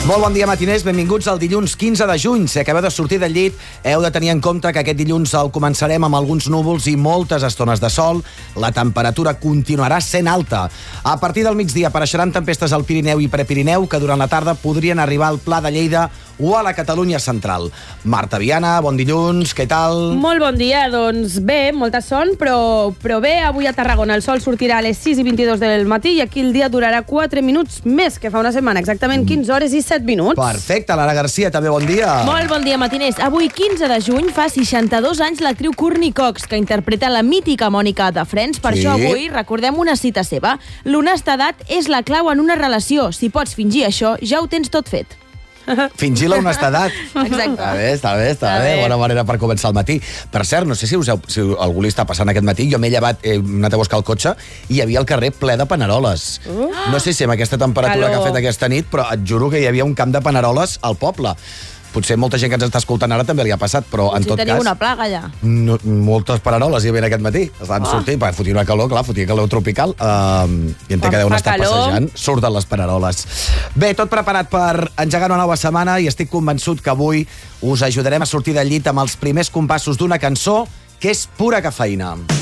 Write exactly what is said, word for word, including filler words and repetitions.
Molt bon dia, matiners. Benvinguts al dilluns quinze de juny. Si acabeu de sortir del llit, heu de tenir en compte que aquest dilluns el començarem amb alguns núvols i moltes estones de sol. La temperatura continuarà sent alta. A partir del migdia apareixeran tempestes al Pirineu i Prepirineu que durant la tarda podrien arribar al Pla de Lleida o a la Catalunya central. Marta Viana, bon dilluns, què tal? Molt bon dia, doncs bé, molta son, però, però bé, avui a Tarragona el sol sortirà a les sis i vint-i-dos del matí i aquí el dia durarà quatre minuts més que fa una setmana, exactament quinze hores i set minuts. Perfecte, Lara Garcia, també bon dia. Molt bon dia, matiners. Avui, quinze de juny, fa seixanta-dos anys l'actriu Courtney Cox, que interpreta la mítica Mònica de Friends. Per Sí. això avui recordem una cita seva. L'honestedat és la clau en una relació. Si pots fingir això, ja ho tens tot fet. Fingir la honestedat. Exacte. Està bé, està bé, està Està bé. bé. Bona manera per començar el matí. Per cert, no sé si, us heu, si algú li està passant aquest matí, jo m'he llevat, he anat a buscar el cotxe i hi havia el carrer ple de paneroles. Uh. No sé si amb aquesta temperatura Calor. que ha fet aquesta nit, però et juro que hi havia un camp de paneroles al poble. Potser molta gent que ens està escoltant ara també li ha passat, però en Si tot teniu cas... una plaga, ja. No, moltes paneroles hi havia aquest matí. Estan oh. sortint, perquè fotia una calor, clar, fotia calor tropical. Uh, I entenc que deuen Fa estar calor. passejant. Surten les paneroles. Bé, tot preparat per engegar una nova setmana i estic convençut que avui us ajudarem a sortir del llit amb els primers compassos d'una cançó que és pura cafeïna.